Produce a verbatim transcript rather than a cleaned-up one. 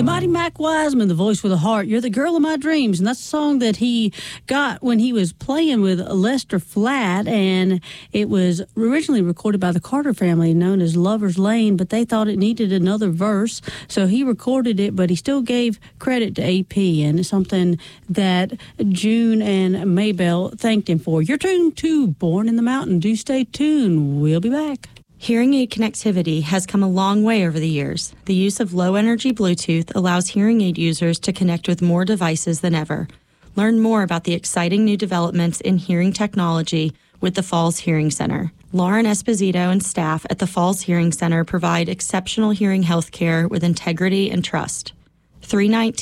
The Mighty Mac Wiseman, the voice with a heart. You're the girl of my dreams. And that's a song that he got when he was playing with Lester Flatt. And it was originally recorded by the Carter family, known as Lover's Lane, but they thought it needed another verse. So he recorded it, but he still gave credit to A P. And it's something that June and Maybell thanked him for. You're tuned to Born in the Mountain. Do stay tuned. We'll be back. Hearing aid connectivity has come a long way over the years. The use of low-energy Bluetooth allows hearing aid users to connect with more devices than ever. Learn more about the exciting new developments in hearing technology with the Falls Hearing Center. Lauren Esposito and staff at the Falls Hearing Center provide exceptional hearing health care with integrity and trust. three nineteen